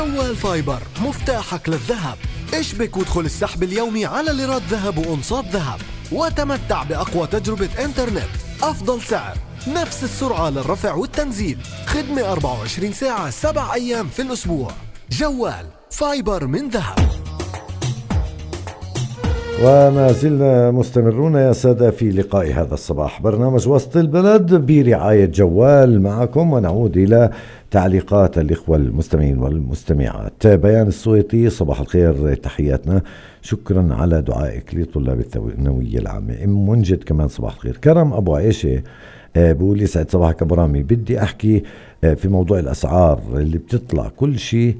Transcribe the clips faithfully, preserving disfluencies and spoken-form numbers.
جوال فايبر مفتاحك للذهب. اشبك وادخل السحب اليومي على ليرات ذهب وأنصات ذهب وتمتع بأقوى تجربة انترنت، أفضل سعر، نفس السرعة للرفع والتنزيل، خدمة أربعة وعشرين ساعة سبع أيام في الأسبوع. جوال فايبر من ذهب. وما زلنا مستمرون يا سادة في لقاء هذا الصباح، برنامج وسط البلد برعاية جوال معكم، ونعود إلى تعليقات الإخوة المستمعين والمستمعات. بيان السويطي: صباح الخير، تحياتنا، شكرا على دعائك لطلاب الثانوية العامة. ام منجد كمان صباح الخير. كرم أبو عيشة بقول: يسعد صباحك أبو رامي، بدي أحكي في موضوع الأسعار اللي بتطلع كل شيء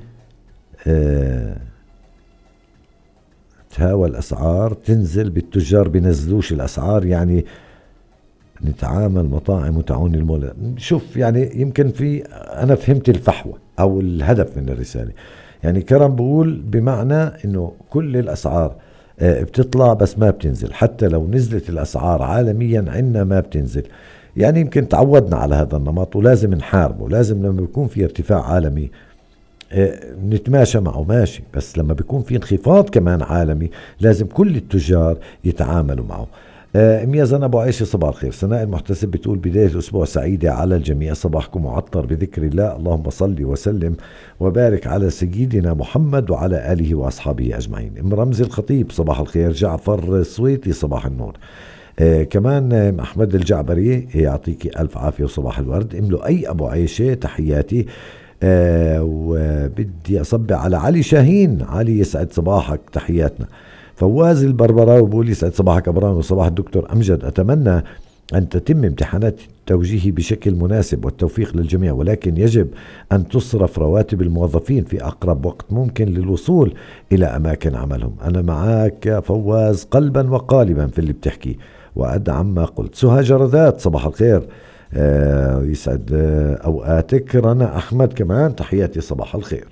تهاوى الأسعار تنزل، بالتجار بينزلوش الأسعار، يعني نتعامل مطاعم وتعاون المولى. شوف يعني يمكن في أنا فهمت الفحوى أو الهدف من الرسالة. يعني كرم بقول بمعنى إنه كل الأسعار بتطلع بس ما بتنزل، حتى لو نزلت الأسعار عالميا عنا ما بتنزل. يعني يمكن تعودنا على هذا النمط ولازم نحاربه. لازم لما يكون في ارتفاع عالمي نتماشى معه ماشي، بس لما بيكون في انخفاض كمان عالمي لازم كل التجار يتعاملوا معه. ميازن أبو عيشة صباح الخير. سناء المحتسب بتقول: بداية الأسبوع سعيدة على الجميع، صباحكم معطر بذكر الله، اللهم صل وسلم وبارك على سيدنا محمد وعلى آله وأصحابه أجمعين. ام رمزي الخطيب صباح الخير. جعفر السويطي صباح النور. آه كمان أحمد الجعبري يعطيك ألف عافية وصباح الورد. ام لؤي أبو عيشة تحياتي. آه وبدي أصبع على علي شاهين. علي يسعد صباحك، تحياتنا. فواز البربراوي بقول: يسعد صباحك أبران وصباح الدكتور أمجد، أتمنى أن تتم امتحانات التوجيهي بشكل مناسب والتوفيق للجميع، ولكن يجب أن تصرف رواتب الموظفين في أقرب وقت ممكن للوصول إلى أماكن عملهم. أنا معك يا فواز قلبا وقالبا في اللي بتحكي وأدعم ما قلت. سهى جردات صباح الخير. آه يسعد آه أوقاتك. رنا أحمد كمان تحياتي صباح الخير.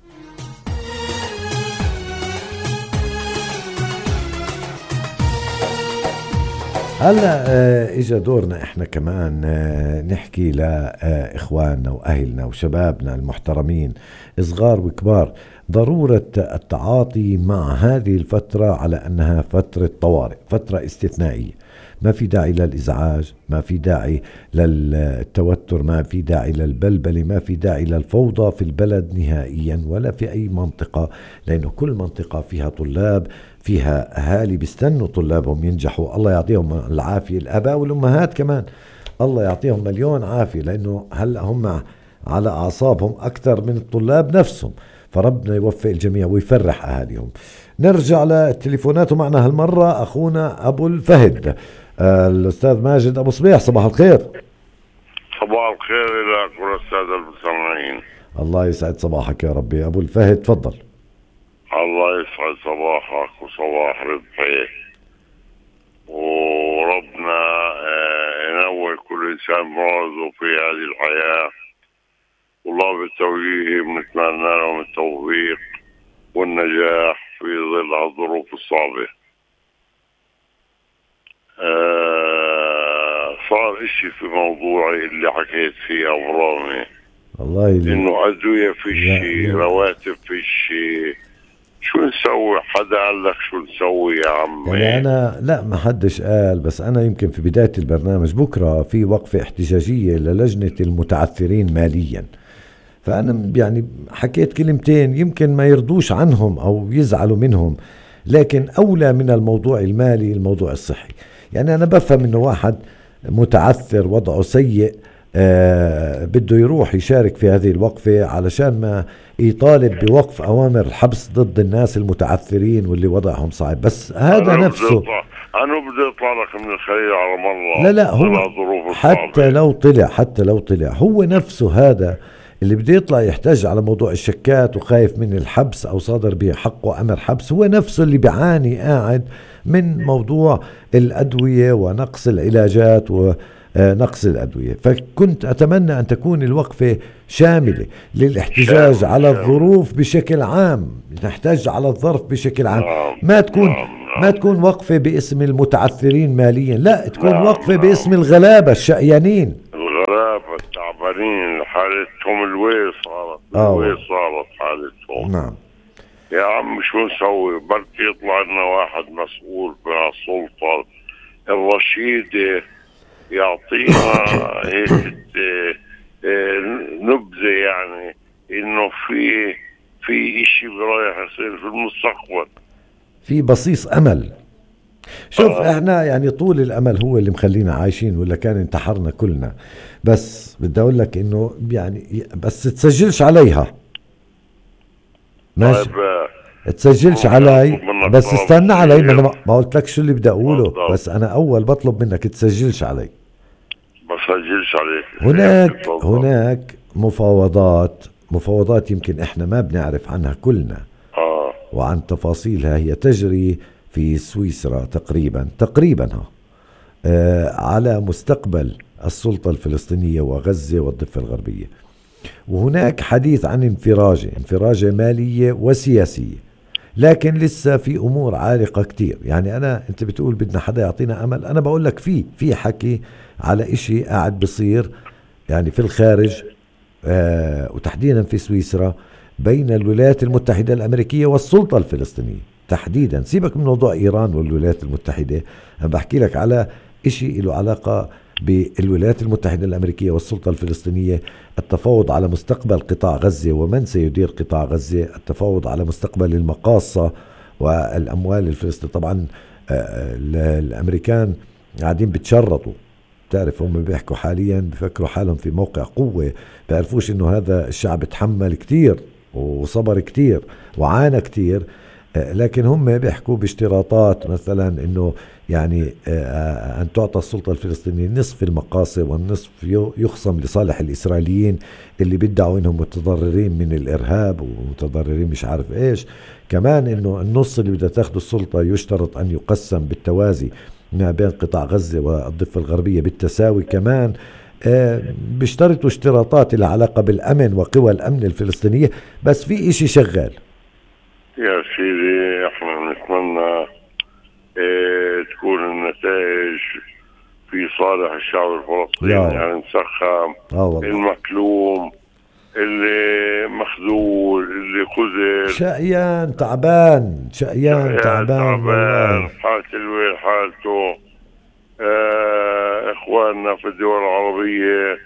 هلا آه اجا دورنا احنا كمان آه نحكي لإخواننا وأهلنا وشبابنا المحترمين صغار وكبار ضرورة التعاطي مع هذه الفترة على أنها فترة طوارئ، فترة استثنائية. ما في داعي للإزعاج، ما في داعي للتوتر، ما في داعي للبلبلة، ما في داعي للفوضى في البلد نهائيا ولا في أي منطقة، لأنه كل منطقة فيها طلاب، فيها أهالي بيستنوا طلابهم ينجحوا. الله يعطيهم العافية، الآباء والأمهات كمان الله يعطيهم مليون عافية، لأنه هلأ هم على أعصابهم أكثر من الطلاب نفسهم. فربنا يوفق الجميع ويفرح أهاليهم. نرجع للتليفونات، ومعنا هالمرة أخونا أبو الفهد آه الأستاذ ماجد أبو صبيح. صباح الخير. صباح الخير لك والأستاذ المستمعين. الله يسعد صباحك يا ربي. أبو الفهد تفضل. الله يسعد صباحك وصباح ربحي، وربنا ينور كل إنسان موعظه في هذه الحياة، والله بالتوجيه بنتمنى لهم التوفيق والنجاح في ظل الظروف الصعبة. آه صار اشي في موضوعي اللي حكيت فيه أبو رامي، الله يلي. إنه أدوية في شيء، رواتب في شيء، شو نسوي؟ حدا قال لك شو نسوي يا عمي؟ يعني أنا لا، ما حدش قال، بس أنا يمكن في بداية البرنامج بكرة في وقفة احتجاجية للجنة المتعثرين ماليا، فأنا يعني حكيت كلمتين يمكن ما يرضوش عنهم أو يزعلوا منهم، لكن أولى من الموضوع المالي الموضوع الصحي. يعني أنا بفهم إنه واحد متعثر وضعه سيء آه بده يروح يشارك في هذه الوقفة علشان ما يطالب بوقف أوامر الحبس ضد الناس المتعثرين واللي وضعهم صعب، بس هذا أنا نفسه أنا بدي أطلع لك من الخليل على الله. لا لا هو حتى لو طلع حتى لو طلع هو نفسه هذا اللي بده يطلع يحتاج على موضوع الشكات وخايف من الحبس أو صادر بحقه أمر حبس، هو نفسه اللي بيعاني قاعد من موضوع الأدوية ونقص العلاجات ونقص الأدوية. فكنت أتمنى أن تكون الوقفة شاملة للاحتجاج شامل على شامل. الظروف بشكل عام، نحتاج على الظرف بشكل عام، ما تكون ما تكون وقفة باسم المتعثرين ماليا، لا تكون وقفة باسم الغلابة الشقيانين، الغلابة التعبانين تعبانين، حالتهم الويل صارت، آه. الويل صارت حالتهم. نعم. يا عم شو نسوي؟ بركي يطلع لنا واحد مسؤول من السلطة الرشيدة يعطينا هيك اه، اه، نبذة، يعني انه في في اشي رايح يصير في المستقبل، في بصيص امل. شوف آه. احنا يعني طول الامل هو اللي مخلينا عايشين، ولا كان انتحرنا كلنا. بس بدي اقول لك انه يعني بس تسجلش عليها، ماشي؟ طيب اه، تسجلش علي، بس استنى علي، ما انا ما ما قلت لك شو اللي بدي اقوله. بالضبط. بس انا اول بطلب منك تسجلش علي. بسجلش عليك. هناك هناك مفاوضات مفاوضات يمكن احنا ما بنعرف عنها كلنا اه وعن تفاصيلها، هي تجري في سويسرا تقريبا تقريبا ها آه على مستقبل السلطة الفلسطينية وغزة والضفة الغربية. وهناك حديث عن انفراجة انفراجة مالية وسياسية، لكن لسه في امور عالقة كتير. يعني انا انت بتقول بدنا حدا يعطينا امل، انا بقول لك في في حكي على اشي قاعد بصير يعني في الخارج، آه وتحديدا في سويسرا، بين الولايات المتحدة الامريكية والسلطة الفلسطينية تحديدا. سيبك من موضوع ايران والولايات المتحدة، انا بحكي لك على اشي له علاقة بالولايات المتحدة الامريكية والسلطة الفلسطينية. التفاوض على مستقبل قطاع غزة ومن سيدير قطاع غزة، التفاوض على مستقبل المقاصة والاموال الفلسطينية. طبعا آه الامريكان قاعدين بتشرطوا، تعرف هم بيحكوا حاليا بفكروا حالهم في موقع قوة، بيعرفوش انه هذا الشعب تحمل كتير وصبر كتير وعانى كتير، لكن هم بيحكوا باشتراطات مثلا انه يعني ان تعطى السلطة الفلسطينية نصف المقاصة والنصف يخصم لصالح الاسرائيليين اللي بيدعوا انهم متضررين من الارهاب ومتضررين مش عارف ايش. كمان انه النص اللي بدها تاخده السلطة يشترط ان يقسم بالتوازي ما بين قطاع غزة والضفة الغربية بالتساوي. كمان آه بيشترطوا اشتراطات لها علاقة بالأمن وقوى الأمن الفلسطينية. بس في اشي شغال يا سيدي، احنا نتمنى اه تكون النتائج في صالح الشعب الفلسطيني، يعني نسخم آه المكلوم اللي مخذول اللي خذل شقيان تعبان شقيان تعبان, تعبان حالة الويل حالته. آه اخواننا في الدول العربية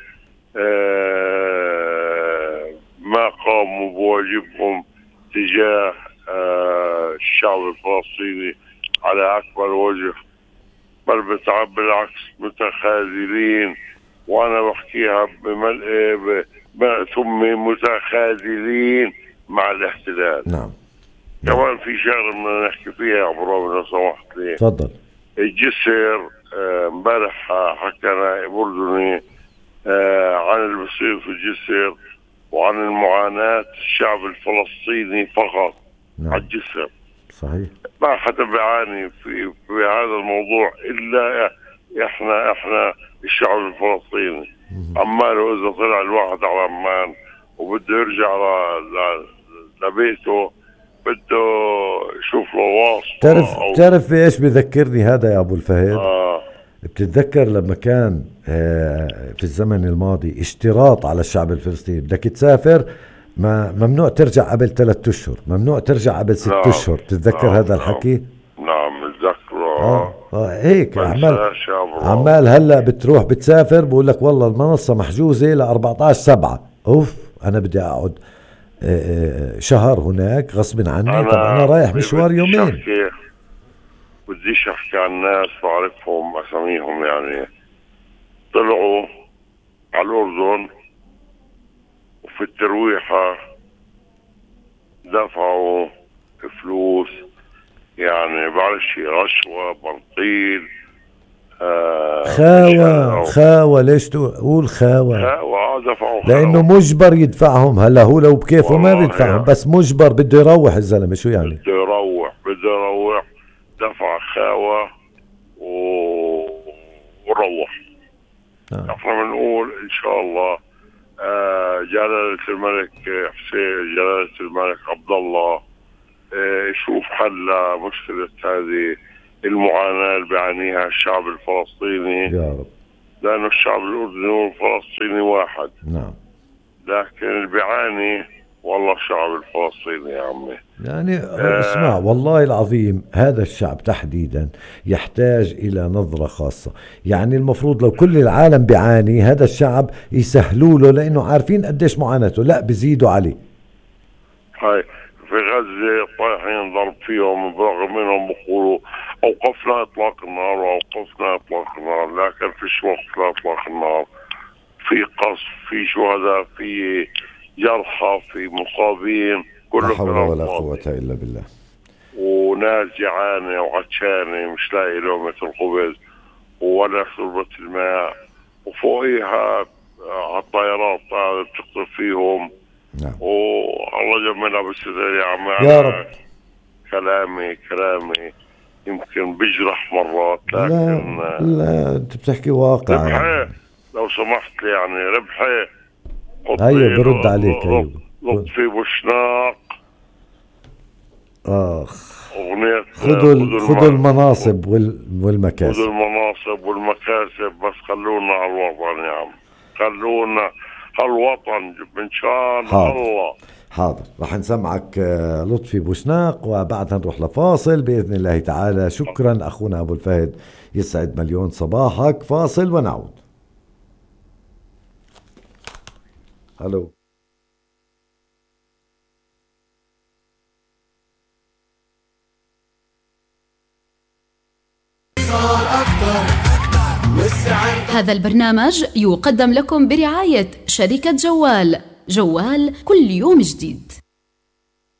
آه ما قاموا بواجبهم تجاه آه الشعب الفلسطيني على اكبر وجه، بل بالعكس متخاذلين. وانا بحكيها بملء ثم متخاذلين مع الاحتلال. نعم. كمان في شغله بدنا نحكي فيها يا ابو لو سمحت لي. تفضل. الجسر امبارح آه حكى نائب اردني آه عن اللي بصير في الجسر وعن المعاناة الشعب الفلسطيني فقط. نعم. على الجسر صحيح، ما حدا بيعاني في في هذا الموضوع الا احنا احنا الشعب الفلسطيني. عماله اذا طلع الواحد على عمان وبده يرجع لبيته بده يشوف له واسطة. تعرف تعرف في ايش بذكرني هذا يا ابو الفهد؟ آه. بتتذكر لما كان في الزمن الماضي اشتراط على الشعب الفلسطيني، بدك تسافر ما ممنوع ترجع قبل ثلاثة اشهر، ممنوع ترجع قبل ست نعم. اشهر. تتذكر نعم. هذا الحكي؟ نعم متذكره. آه. آه هيك عمال عمال هلا بتروح بتسافر بقول لك والله المنصة محجوزة ل أربعة عشر سبعة. اوف انا بدي اقعد شهر هناك غصب عني. أنا طب انا رايح مشوار يومين. بديش احكي عن ناس بعرفهم اساميهم، يعني طلعوا على الاردن وفي الترويحة دفعوا فلوس، يعني بعرفش رشوة بنطيل آه خاوة خاوة. ليش تقول خاوة؟ خاوة دفعوا لانه مجبر يدفعهم. هلا هو لو بكيفه ما بيدفعهم يعني. بس مجبر بده يروح الزلمة. شو يعني بده يروح بده يروح دفع خاوة و... وروح. آه. احنا بنقول ان شاء الله آه جلالة الملك حسين جلالة الملك عبد الله آه يشوف حل مشكلة هذه المعاناة اللي بيعانيها الشعب الفلسطيني يا رب. لأنه الشعب الأردني والفلسطيني واحد. نعم. لكن اللي بيعاني والله الشعب الفلسطيني يا عمي. يعني آه اسمع، والله العظيم هذا الشعب تحديدا يحتاج إلى نظرة خاصة. يعني المفروض لو كل العالم بيعاني، هذا الشعب يسهلوا له، لأنه عارفين قديش معاناته، لا بزيدوا عليه. هاي في غزة طايحين ضرب فيهم، برغم منهم بقولوا أوقفنا إطلاق النار وأوقفنا إطلاق النار، لكن فيش وقت لإطلاق النار. في قصف، في شهداء، في جرحى، في مصابين، كله لا حول ولا قوة إلا بالله. وناس جعانة وعطشانة مش لاقي لقمة الخبز ولا شربة الماء، وفوقيها عالطيارات بتقتل فيهم. نعم. والله جميلها بالستر يا عمي. يا رب. كلامي كلامي يمكن بيجرح مرات، لكن لا لا انت بتحكي واقع. ربحي يعني. لو سمحت لي، يعني ربحي. ايوه برد عليك. ايوه لطفي بوشناق. اخ اغنية خذوا خذوا المناصب والمكاسب. خذوا المناصب والمكاسب، بس خلونا على الوطن يا عم، خلونا هالوطن من شان حاضر. الله. حاضر، رح نسمعك لطفي بوشناق وبعدها نروح لفاصل بإذن الله تعالى. شكرا أخونا أبو الفهد، يسعد مليون صباحك. فاصل ونعود. هلو. هذا البرنامج يقدم لكم برعاية شركة جوال. جوال كل يوم جديد.